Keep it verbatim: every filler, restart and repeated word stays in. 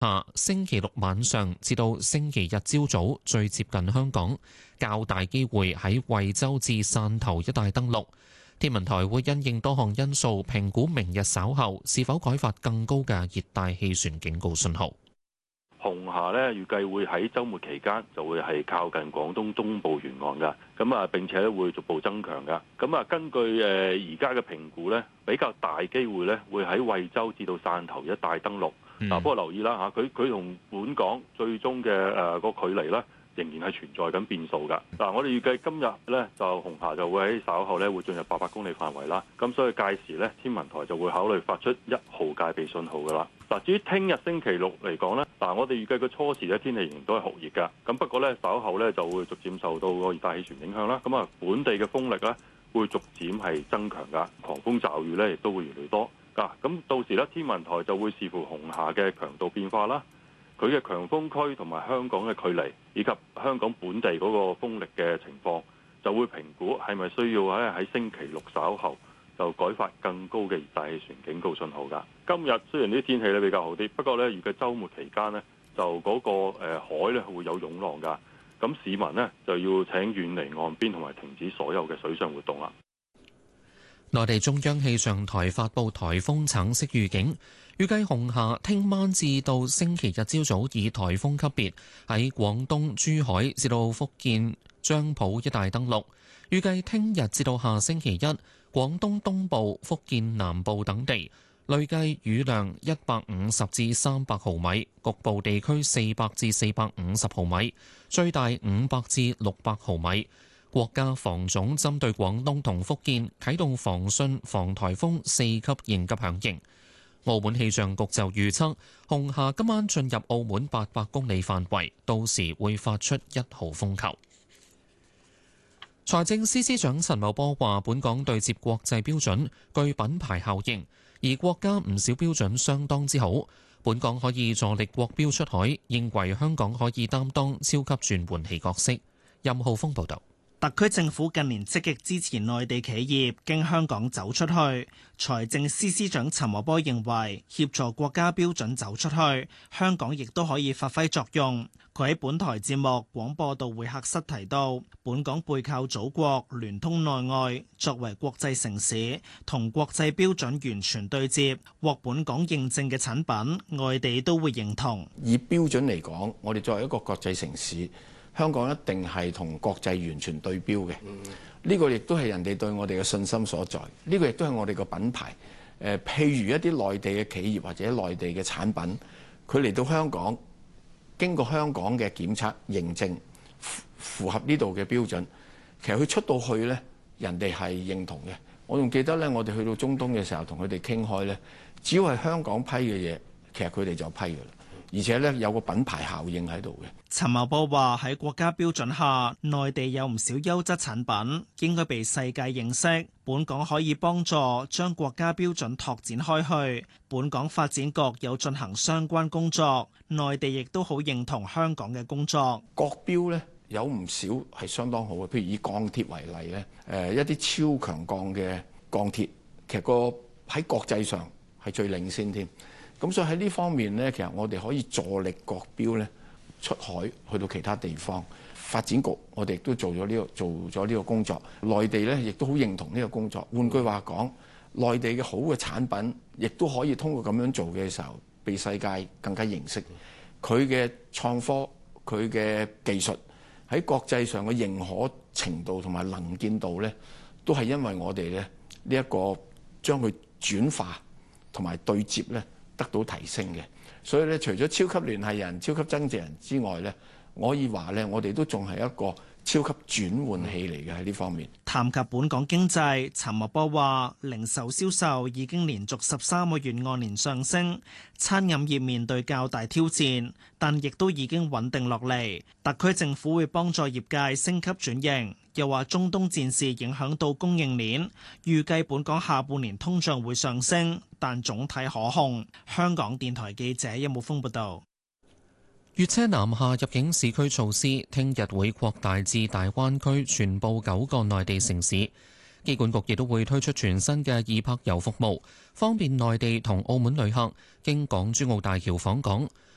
下星期六晚上至到星期日朝早最接近香港，較大機會喺惠州至汕頭一帶登陸。天文台會因應多項因素評估明日稍後是否改發更高嘅熱帶氣旋警告信號。 紅霞呢預計會喺週末期間就會係靠近廣東中部沿岸㗎，咁啊並且會逐步增強㗎。咁啊根據誒而家嘅評估呢，比較大機會呢會喺惠州至到汕頭一帶登陸。嗱、嗯，不過留意啦嚇，佢佢同本港最終嘅誒個距離呢，仍然係存在緊變數㗎。嗱，我哋預計今日咧就紅霞就會喺稍後咧會進入八百公里範圍啦。咁所以屆時咧天文台就會考慮發出一號戒備信號㗎啦。嗱，至於聽日星期六嚟講咧，嗱我哋預計個初時嘅天氣仍然都係酷熱㗎。咁不過咧稍後咧就會逐漸受到個熱帶氣旋影響啦。咁啊本地嘅風力咧會逐漸係增強㗎，狂風驟雨咧亦都會越嚟越多。嗱，咁到時咧天文台就會視乎紅霞嘅強度變化啦，佢嘅強風區同埋香港嘅距離，以及香港本地嗰個風力嘅情況，就會評估係咪需要喺喺星期六稍後就改發更高嘅熱帶氣旋警告信號㗎。今日雖然啲天氣咧比較好啲，不過咧預計週末期間呢，就嗰個誒海咧會有湧浪㗎，咁市民呢，就要請遠離岸邊同埋停止所有嘅水上活動啦。 內地中央氣象台發布颱風橙色預警，預計紅霞聽晚至到星期日朝早以颱風級別喺廣東珠海至到福建漳浦一帶登陸。預計聽日至到下星期一，廣東東部、福建南部等地累計雨量一百五十至三百毫米，局部地區四百至四百五十毫米，最大五百至六百毫米。國家防總針對廣東同福建啟動防汛防颱風四級應急響應。澳門氣象局就預測，紅霞今晚進入澳門八百公里範圍，到時會發出一號風球。財政司司長陳茂波話，本港對接國際標準具品牌效應，而國家唔少標準相當之好，本港可以助力國標出海，認為香港可以擔當超級轉換器角色。任浩峰報導。 特區政府近年積極支持內地企業經香港走出去，財政司司長陳茂波認為協助國家標準走出去，香港亦都可以發揮作用。佢喺本台節目廣播道會客室提到，本港背靠祖國，聯通內外，作為國際城市，同國際標準完全對接，獲本港認證嘅產品，外地都會認同。 以標準嚟講，我哋作為一個國際城市，香港一定係同國際完全對標嘅，呢個亦都係人哋對我哋嘅信心所在。呢個亦都係我哋個品牌。誒，譬如一啲內地嘅企業或者內地嘅產品，佢嚟到香港，經過香港嘅檢測認證，符合呢度嘅標準，其實佢出到去呢，人哋係認同嘅。我仲記得呢，我哋去到中東嘅時候，同佢哋傾開呢，只要係香港批嘅嘢，其實佢哋就批㗎啦。而且咧有個品牌效應喺度嘅。 陳茂波話喺國家標準下，內地有唔少優質產品應該被世界認識，本港可以幫助將國家標準拓展開去。本港發展局有進行相關工作，內地亦都好認同香港嘅工作。 國標咧有唔少係相當好嘅，譬如以鋼鐵為例咧，誒一啲超強鋼嘅鋼鐵，其實個喺國際上係最領先添。咁所以喺呢方面呢，其實我哋可以助力國標呢出海去到其他地方。發展局我哋亦都做咗呢個做咗呢個工作，內地呢亦都好認同呢個工作。換句話講，內地嘅好嘅產品，亦都可以通過咁樣做嘅時候，被世界更加認識。佢嘅創科、佢嘅技術喺國際上嘅認可程度同埋能見度呢，都係因為我哋呢呢一個將佢轉化同埋對接呢，得到提升嘅。所以咧，除咗超級聯繫人、超級增值人之外咧，我可以話咧，我哋都仲係一個超級轉換器嚟嘅喺呢方面。 談及本港經濟，陳茂波話零售銷售已經連續十三個月按年上升，餐飲業面對較大挑戰，但亦都已經穩定落嚟。特區政府會幫助業界升級轉型。又話中東戰事影響到供應鏈，預計本港下半年通脹會上升，但總體可控。香港電台記者殷武峰報道。 粵車南下入境市區措施聽日會擴大至大灣區全部九個內地城市。機管局亦都會推出全新嘅易泊遊服務，方便內地同澳門旅客經港珠澳大橋訪港。